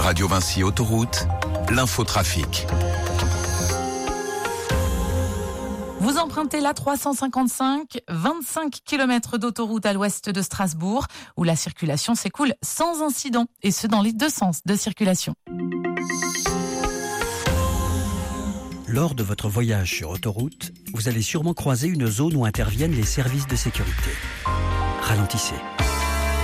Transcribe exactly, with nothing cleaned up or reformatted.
Radio Vinci Autoroute, l'infotrafic. Vous empruntez la trois cent cinquante-cinq, vingt-cinq kilomètres d'autoroute à l'ouest de Strasbourg, où la circulation s'écoule sans incident, et ce dans les deux sens de circulation. Lors de votre voyage sur autoroute, vous allez sûrement croiser une zone où interviennent les services de sécurité. Ralentissez.